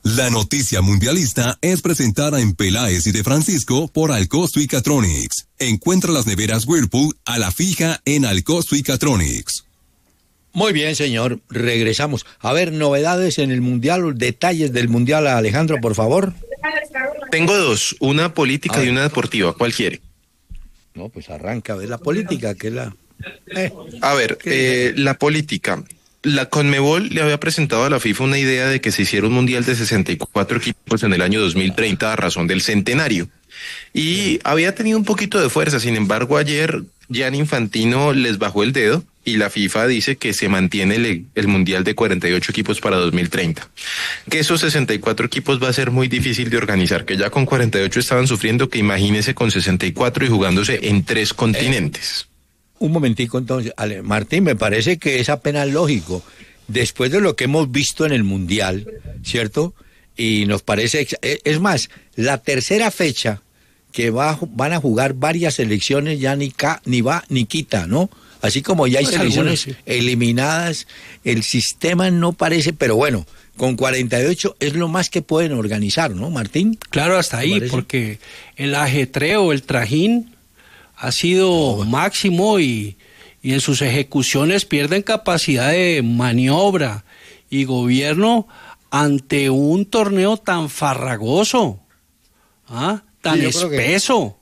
La noticia mundialista es presentada en Peláez y de Francisco por Alcosto y Catronics. Encuentra las neveras Whirlpool a la fija en Alcosto y Catronics. Muy bien, señor. Regresamos. A ver, novedades en el Mundial, detalles del Mundial, Alejandro, por favor. Tengo dos, una política y una deportiva. ¿Cuál quiere? No, pues arranca a ver la política, que es la... A ver, la política. La Conmebol le había presentado a la FIFA una idea de que se hiciera un mundial de 64 equipos en el año 2030 a razón del centenario. Y había tenido un poquito de fuerza, sin embargo ayer Gianni Infantino les bajó el dedo y la FIFA dice que se mantiene el mundial de 48 equipos para 2030. Que esos 64 equipos va a ser muy difícil de organizar, que ya con 48 estaban sufriendo, que imagínese con 64 y jugándose en 3 continentes. Un momentico entonces, Martín, me parece que es apenas lógico, después de lo que hemos visto en el Mundial, ¿cierto? Y nos parece, es más, la tercera fecha que van a jugar varias selecciones ya ni va ni quita, ¿no? Así como ya hay selecciones eliminadas, el sistema no parece, pero bueno, con 48 es lo más que pueden organizar, ¿no, Martín? Claro, hasta ahí, porque el ajetreo, el trajín ha sido máximo y en sus ejecuciones pierden capacidad de maniobra y gobierno ante un torneo tan farragoso, tan espeso.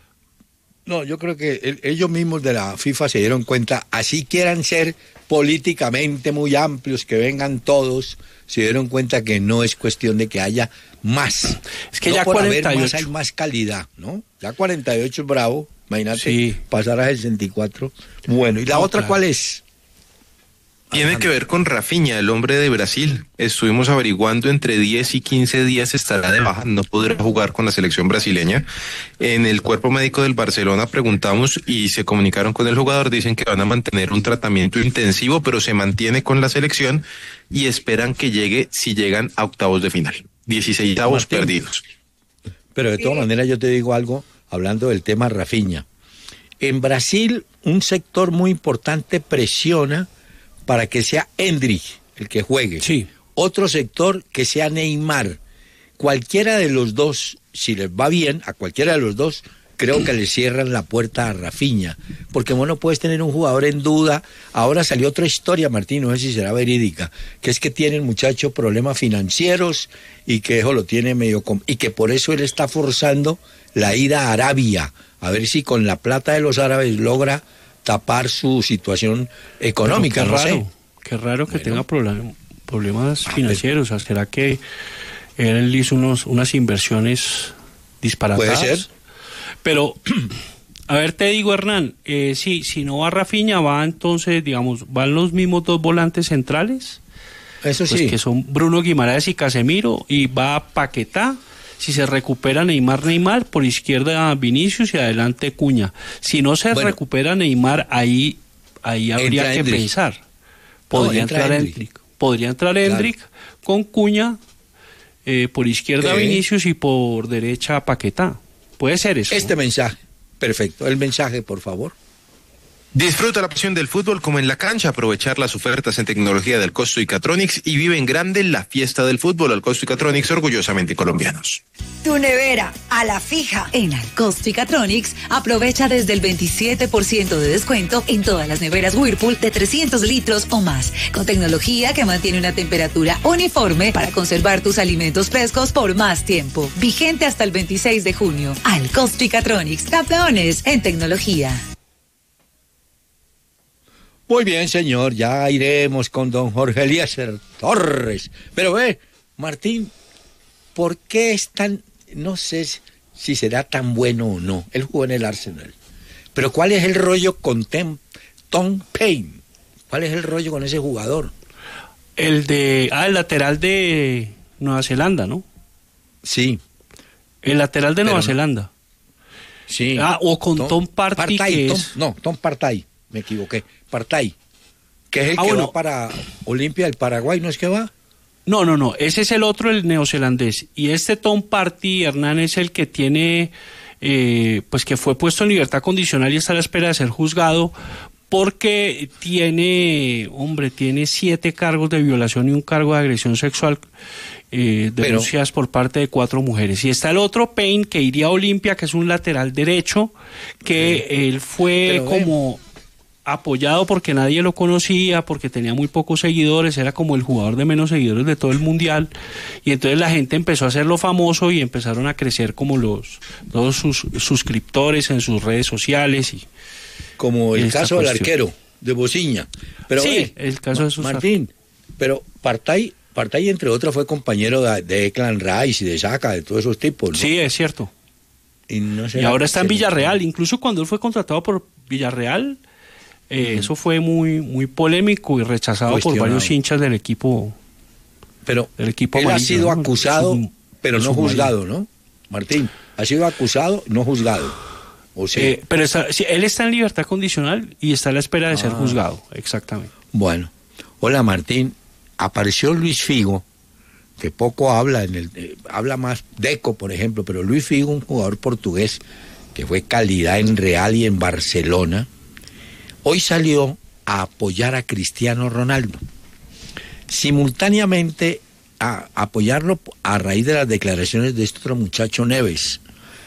Yo creo que ellos mismos de la FIFA se dieron cuenta, así quieran ser políticamente muy amplios, que vengan todos, se dieron cuenta que no es cuestión de que haya más. Es que no ya por 48. haber más hay más calidad, ¿no? Ya 48 es bravo, imagínate, pasar a 64. Bueno, ¿y la otra cuál es? Tiene que ver con Rafinha, el hombre de Brasil. Estuvimos averiguando, entre 10 y 15 días estará de baja, no podrá jugar con la selección brasileña. En el cuerpo médico del Barcelona preguntamos y se comunicaron con el jugador, dicen que van a mantener un tratamiento intensivo, pero se mantiene con la selección y esperan que llegue, si llegan a octavos de final. 16avos perdidos. Pero de todas maneras yo te digo algo, hablando del tema Rafinha. En Brasil, un sector muy importante presiona para que sea Endrick el que juegue. Sí. Otro sector que sea Neymar. Cualquiera de los dos, si les va bien, a cualquiera de los dos, creo que le cierran la puerta a Rafinha. Porque bueno, puedes tener un jugador en duda. Ahora salió otra historia, Martín, no sé si será verídica, que es que tiene el muchacho problemas financieros y que eso lo tiene medio... y que por eso él está forzando la ida a Arabia, a ver si con la plata de los árabes logra tapar su situación económica. Qué raro que tenga problemas financieros. O sea, ¿será que él hizo unas inversiones disparatadas? Puede ser. Pero, a ver, te digo, Hernán, si no va Rafinha, va entonces, digamos, van los mismos dos volantes centrales. Eso pues sí. Que son Bruno Guimaraes y Casemiro, y va Paquetá. Si se recupera Neymar, por izquierda Vinicius y adelante Cuña. Si no se recupera Neymar, ahí habría que pensar. Podría entrar Endrick. Podría entrar Endrick con Cuña, por izquierda Vinicius y por derecha Paquetá. Puede ser eso. Este mensaje, perfecto. El mensaje, por favor. Disfruta la pasión del fútbol como en la cancha, aprovechar las ofertas en tecnología del Alcosto y Catronics y vive en grande la fiesta del fútbol. Alcosto y Catronics, orgullosamente colombianos. Tu nevera a la fija. En Alcosto y Catronics aprovecha desde el 27% de descuento en todas las neveras Whirlpool de 300 litros o más, con tecnología que mantiene una temperatura uniforme para conservar tus alimentos frescos por más tiempo. Vigente hasta el 26 de junio. Alcosto y Catronics, campeones en tecnología. Muy bien, señor, ya iremos con don Jorge Eliezer Torres. Pero Martín, ¿por qué es tan, no sé si será tan bueno o no? Él jugó en el Arsenal. Pero ¿cuál es el rollo con Tom Payne? ¿Cuál es el rollo con ese jugador? El lateral de Nueva Zelanda, ¿no? Sí. El lateral de Nueva Zelanda. Sí. O con Tom Partey, Tom Partey. Me equivoqué. Partey, que es el que va para Olimpia del Paraguay, ¿no es que va? No, ese es el otro, el neozelandés. Y este Tom Partey, Hernán, es el que tiene, pues que fue puesto en libertad condicional y está a la espera de ser juzgado porque tiene 7 cargos de violación y un cargo de agresión sexual denunciadas por parte de 4 mujeres. Y está el otro, Payne, que iría a Olimpia, que es un lateral derecho, que él fue apoyado porque nadie lo conocía, porque tenía muy pocos seguidores, era como el jugador de menos seguidores de todo el mundial, y entonces la gente empezó a hacerlo famoso y empezaron a crecer como todos sus suscriptores en sus redes sociales. Y como el caso del arquero de Bociña. Pero sí, el caso de Martín, pero Partay entre otras fue compañero de Declan Rice y de Saka, de todos esos tipos, ¿no? Sí, es cierto. Y ahora está en Villarreal. Incluso cuando él fue contratado por Villarreal, eso fue muy, muy polémico y rechazado por varios hinchas del equipo. Pero del equipo él amarillo, ha sido ¿no? acusado, pero no juzgado, ¿no? Martín, ha sido acusado, no juzgado. ¿O sí? Pero él está en libertad condicional y está a la espera de ser juzgado, exactamente. Bueno, hola Martín, apareció Luis Figo, que poco habla, habla más Deco, por ejemplo, pero Luis Figo, un jugador portugués que fue calidad en Real y en Barcelona, hoy salió a apoyar a Cristiano Ronaldo. Simultáneamente a apoyarlo a raíz de las declaraciones de este otro muchacho Neves.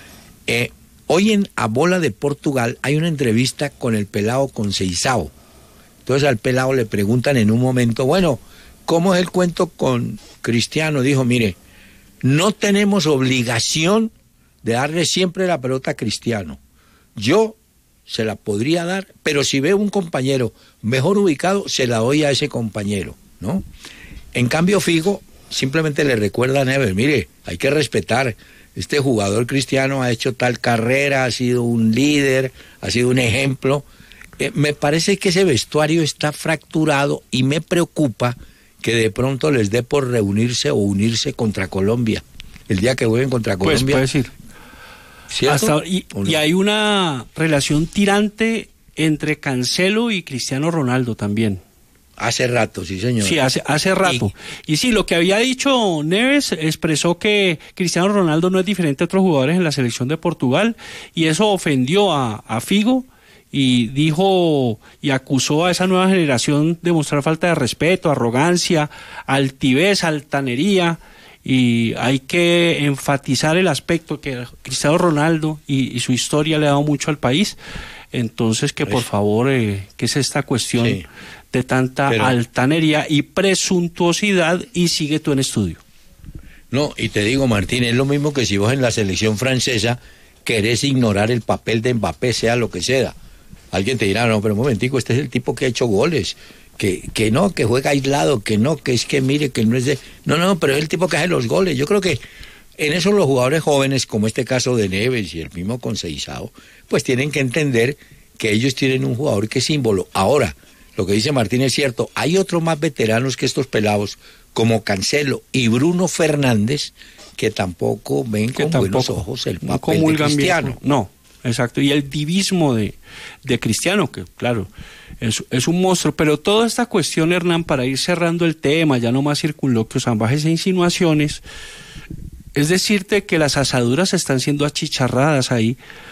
Hoy en A Bola de Portugal hay una entrevista con el pelado Conceição. Entonces al pelado le preguntan en un momento, bueno, ¿cómo es el cuento con Cristiano? Dijo, mire, no tenemos obligación de darle siempre la pelota a Cristiano. Yo se la podría dar, pero si veo un compañero mejor ubicado, se la doy a ese compañero, ¿no? En cambio, Figo simplemente le recuerda a Neves, mire, hay que respetar, este jugador Cristiano ha hecho tal carrera, ha sido un líder, ha sido un ejemplo. Me parece que ese vestuario está fracturado y me preocupa que de pronto les dé por reunirse o unirse contra Colombia. El día que jueguen contra Colombia. Pues puede ser. Y hay una relación tirante entre Cancelo y Cristiano Ronaldo también. Hace rato, sí señor. Sí, hace rato. Y sí, lo que había dicho Neves expresó que Cristiano Ronaldo no es diferente a otros jugadores en la selección de Portugal, y eso ofendió a Figo, y dijo y acusó a esa nueva generación de mostrar falta de respeto, arrogancia, altivez, altanería, y hay que enfatizar el aspecto que Cristiano Ronaldo y su historia le ha dado mucho al país. Entonces que por favor, ¿qué es esta cuestión de tanta altanería y presuntuosidad? Y sigue tú en estudio. No, y te digo, Martín, es lo mismo que si vos en la selección francesa querés ignorar el papel de Mbappé, sea lo que sea. Alguien te dirá, no, pero un momentico, este es el tipo que ha hecho goles, que no, que juega aislado, que no, que es que mire, que no es de... No, pero es el tipo que hace los goles. Yo creo que en eso los jugadores jóvenes, como este caso de Neves y el mismo Conceição, pues tienen que entender que ellos tienen un jugador que es símbolo. Ahora, lo que dice Martín es cierto, hay otros más veteranos que estos pelados, como Cancelo y Bruno Fernández, que tampoco ven con buenos ojos el papel de Cristiano. Bien. No, exacto, y el divismo de Cristiano, que claro, es un monstruo. Pero toda esta cuestión, Hernán, para ir cerrando el tema, ya no más circunloquios, ambajes e insinuaciones, es decirte que las asaduras están siendo achicharradas ahí,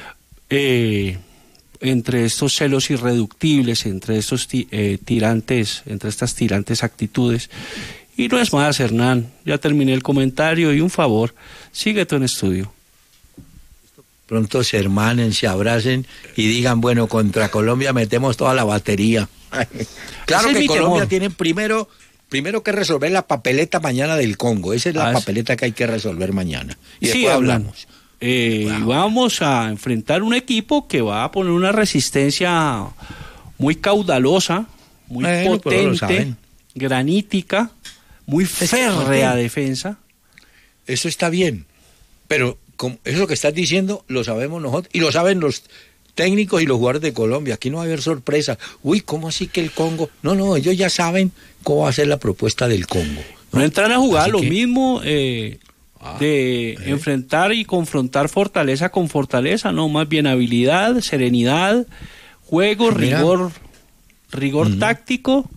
entre estos celos irreductibles, entre estos tirantes, entre estas tirantes actitudes. Y no es más, Hernán, ya terminé el comentario, y un favor, sigue tú en estudio. Pronto se hermanen, se abracen y digan, bueno, contra Colombia metemos toda la batería. Claro que Colombia tiene primero que resolver la papeleta mañana del Congo. Esa es la papeleta que hay que resolver mañana. Y después hablamos. Vamos a enfrentar un equipo que va a poner una resistencia muy caudalosa, muy potente, granítica, muy férrea defensa. Eso está bien, pero eso que estás diciendo lo sabemos nosotros y lo saben los técnicos y los jugadores de Colombia. Aquí no va a haber sorpresa. Uy, ¿cómo así que el Congo? No, ellos ya saben cómo va a ser la propuesta del Congo. No entran a jugar lo mismo enfrentar y confrontar fortaleza con fortaleza, no, más bien habilidad, serenidad, juego, rigor táctico,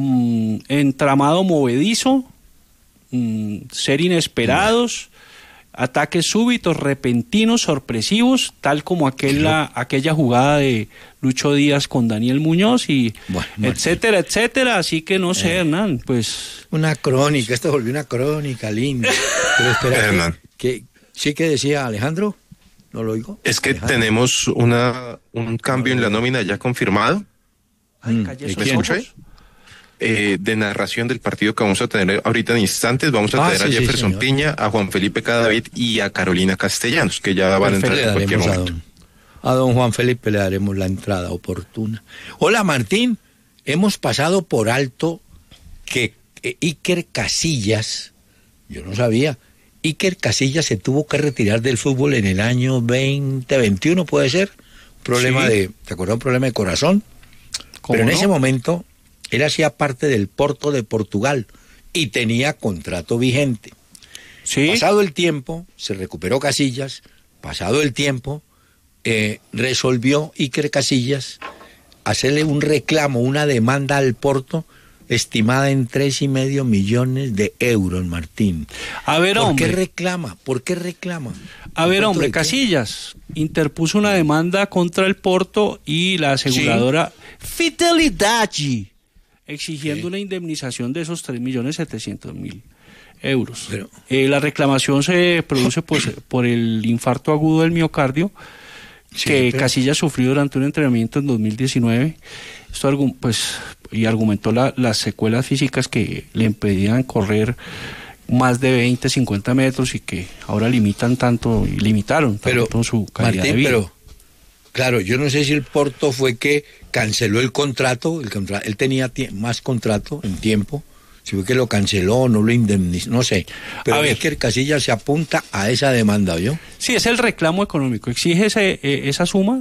entramado movedizo, ser inesperados, Ataques súbitos, repentinos, sorpresivos, tal como aquella jugada de Lucho Díaz con Daniel Muñoz y etcétera, etcétera. Así que no sé, Hernán, pues... Una crónica, esto volvió una crónica linda. Pero espera, Hernán. ¿Sí que decía Alejandro? ¿No lo oigo? Es que Alejandro. tenemos un cambio en la nómina ya confirmado. Ay, callé esos ¿Me escucha? ojos. De narración del partido que vamos a tener ahorita en instantes. Vamos a tener sí, a sí, Jefferson señor. Piña, a Juan Felipe Cadavid y a Carolina Castellanos, que ya van a entrar Le en cualquier daremos momento. a don Juan Felipe le daremos la entrada oportuna. Hola Martín, hemos pasado por alto que Iker Casillas, yo no sabía, Iker Casillas se tuvo que retirar del fútbol en el año 2021, ¿puede ser? Problema Sí. ¿te acuerdas? Un problema de corazón. ¿Cómo Pero en no? ese momento él hacía parte del Porto de Portugal y tenía contrato vigente. Sí. Pasado el tiempo, se recuperó Casillas, pasado el tiempo, resolvió Iker Casillas hacerle un reclamo, una demanda al Porto estimada en 3,5 millones de euros, Martín. A ver, ¿Por hombre. qué reclama? ¿Por qué reclama? A ver, ¿Cuánto hombre, de qué? Casillas interpuso una demanda contra el Porto y la aseguradora Fidelidade, exigiendo una indemnización de esos 3.700.000 euros. Pero- La reclamación se produce pues, por el infarto agudo del miocardio Sí, que pero- Casillas sufrió durante un entrenamiento en 2019. Esto y argumentó las secuelas físicas que le impedían correr más de 20, 50 metros y que ahora limitaron tanto su calidad de Martín, vida. pero claro, yo no sé si el Porto fue que canceló el contrato, él tenía más contrato en tiempo, si fue que lo canceló, no lo indemnizó, no sé. Pero A ver. Iker Casillas se apunta a esa demanda, ¿yo? Sí, es el reclamo económico. Exige esa suma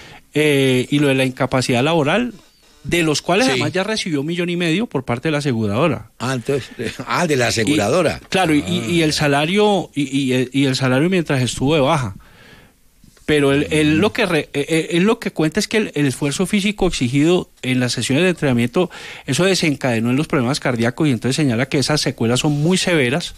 y lo de la incapacidad laboral, de los cuales Sí. además ya recibió 1,5 millones por parte de la aseguradora. Entonces, de la aseguradora. Y el salario y el salario mientras estuvo de baja. Pero él lo que cuenta es que el esfuerzo físico exigido en las sesiones de entrenamiento, eso desencadenó en los problemas cardíacos y entonces señala que esas secuelas son muy severas.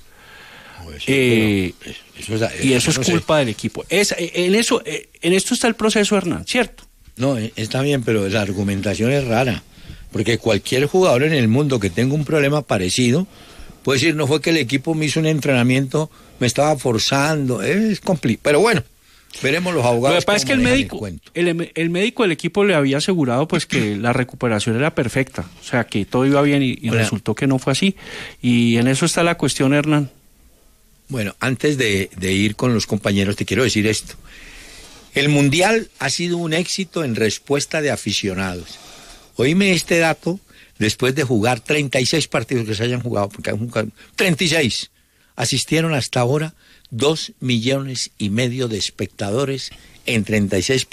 Y eso es culpa del equipo. En esto está el proceso, Hernán, ¿cierto? No, está bien, pero la argumentación es rara. Porque cualquier jugador en el mundo que tenga un problema parecido puede decir, no fue que el equipo me hizo un entrenamiento, me estaba forzando. Es complicado. Pero bueno, veremos los abogados. Lo que pasa es que cuento. el médico del equipo le había asegurado pues que la recuperación era perfecta, o sea que todo iba bien y resultó que no fue así. Y en eso está la cuestión, Hernán. Bueno, antes de ir con los compañeros, te quiero decir esto. El Mundial ha sido un éxito en respuesta de aficionados. Oíme este dato, después de jugar 36 partidos que se hayan jugado, porque han jugado 36, asistieron hasta ahora 2,5 millones de espectadores en 36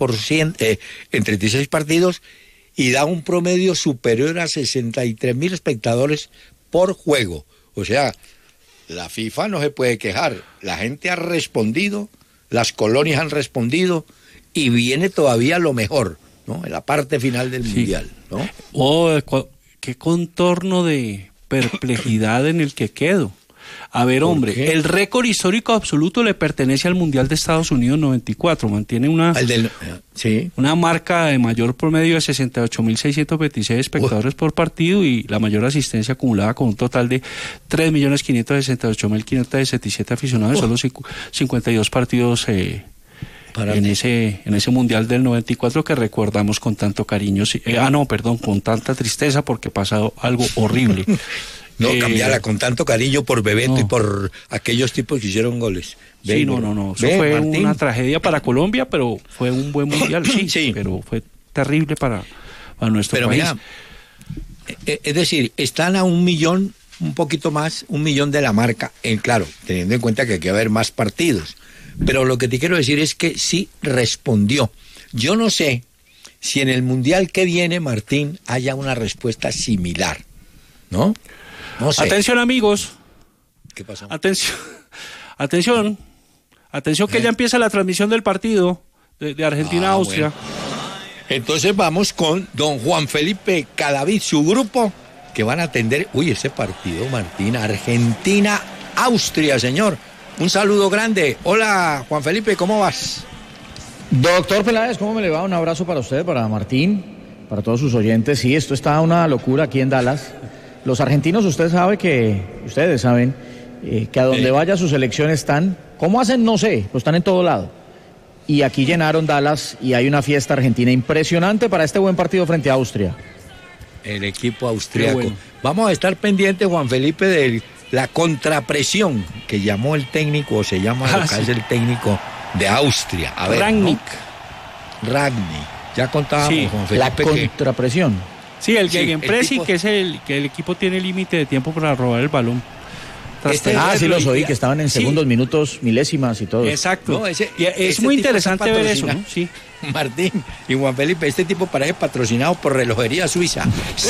partidos y da un promedio superior a 63,000 espectadores por juego. O sea, la FIFA no se puede quejar, la gente ha respondido, las colonias han respondido y viene todavía lo mejor, ¿no? En la parte final del Mundial, ¿no? Qué contorno de perplejidad en el que quedo. A ver, hombre, qué? el récord histórico absoluto le pertenece al Mundial de Estados Unidos 94, mantiene una marca de mayor promedio de 68.626 espectadores por partido y la mayor asistencia acumulada con un total de 3.568.577 aficionados, solo 52 partidos en ese Mundial del 94 que recordamos con tanto cariño, con tanta tristeza porque ha pasado algo horrible. No, cambiarla con tanto cariño por Bebeto y por aquellos tipos que hicieron goles. Sí, no. Eso fue Martín. Una tragedia para Colombia, pero fue un buen mundial, sí. Pero fue terrible para nuestro país. Mira, es decir, están a 1 millón, un poquito más, 1 millón de la marca, claro, teniendo en cuenta que hay que haber más partidos. Pero lo que te quiero decir es que sí respondió. Yo no sé si en el mundial que viene, Martín, haya una respuesta similar, ¿no? No sé. Atención, amigos. ¿Qué pasó? Atención, que ya empieza la transmisión del partido de Argentina-Austria. Bueno. Entonces vamos con don Juan Felipe Cadavid, su grupo, que van a atender, ese partido, Martín, Argentina-Austria, señor. Un saludo grande. Hola, Juan Felipe, ¿cómo vas? Doctor Peláez, ¿cómo me le va? Un abrazo para usted, para Martín, para todos sus oyentes. Sí, esto está una locura aquí en Dallas. Los argentinos, ustedes saben que a donde vaya su selección están. ¿Cómo hacen? No sé, pero están en todo lado. Y aquí llenaron Dallas y hay una fiesta argentina impresionante para este buen partido frente a Austria. El equipo austriaco. Bueno. Vamos a estar pendientes, Juan Felipe, de la contrapresión que llamó el técnico, o se llama lo que es el técnico de Austria. A ver, Rangnick. ¿no? Rangnick. Ya contábamos, sí, Juan Felipe. La contrapresión. Sí, el gegenpressing, que es que el equipo tiene límite de tiempo para robar el balón. Sí los oí, que estaban en segundos, minutos, milésimas y todo. Exacto. No, es muy interesante ver eso, ¿no? Sí. Martín y Juan Felipe, este tipo parece patrocinado por Relojería Suiza.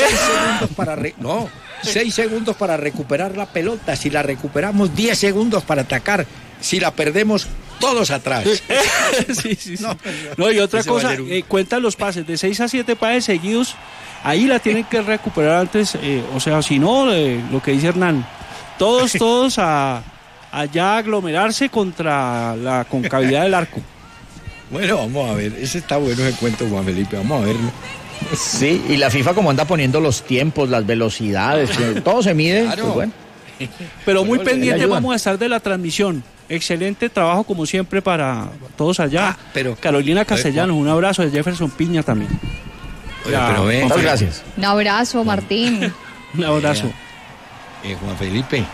6 segundos para recuperar la pelota. Si la recuperamos, 10 segundos para atacar. Si la perdemos, todos atrás. Sí. No, y otra cosa, cuentan los pases de 6 a 7 pases seguidos. Ahí la tienen que recuperar antes. O sea, si no, lo que dice Hernán. Todos allá aglomerarse contra la concavidad del arco. Bueno, vamos a ver. Ese está bueno ese cuento, Juan Felipe. Vamos a verlo. Sí, y la FIFA como anda poniendo los tiempos, las velocidades, todo se mide. Claro. Pues bueno. Pero muy pendiente vamos a estar de la transmisión. Excelente trabajo como siempre para todos allá. Pero Carolina Castellanos, un abrazo de Jefferson Piña también. Oye, pero ven, muchas gracias. Un abrazo, Martín. Un abrazo. Juan Felipe,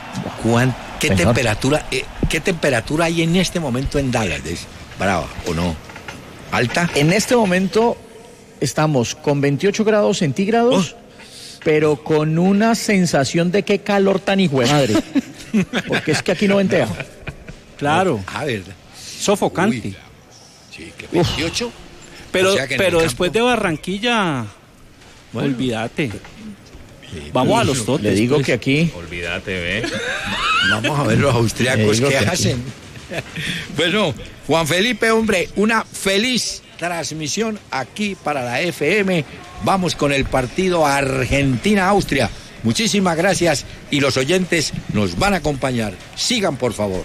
¿qué temperatura hay en este momento en Dallas? ¿Es brava o no? ¿Alta? En este momento estamos con 28 grados centígrados, pero con una sensación de qué calor tan hijo de madre. Porque es que aquí no ventea. Claro. A ver. Sofocante. Uy. Sí, que 28. Pero, o sea que pero después de Barranquilla, olvídate. Sí, vamos a los totes. Le digo que aquí. Olvídate, ve. Vamos a ver los austriacos que hacen. Bueno, Juan Felipe, hombre, una feliz transmisión aquí para la FM. Vamos con el partido Argentina-Austria. Muchísimas gracias y los oyentes nos van a acompañar. Sigan, por favor.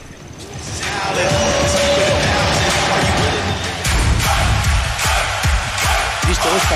Listo, Oscar.